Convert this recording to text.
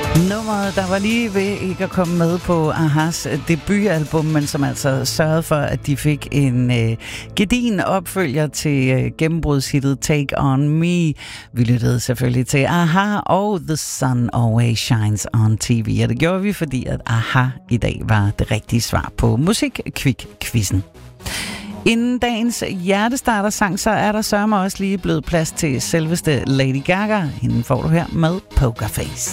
Nummeret, der var lige ved ikke at komme med på Ahas debutalbum, men som altså sørgede for, at de fik en gedigen opfølger til gennembrudshittet Take On Me. Vi lyttede selvfølgelig til Aha og The Sun Always Shines On TV, og det gjorde vi, fordi at Aha i dag var det rigtige svar på Musikquick-quizzen. Inden dagens hjertestarter-sang, så er der sørme også lige blevet plads til selveste Lady Gaga. Hende får du her med Pokerface.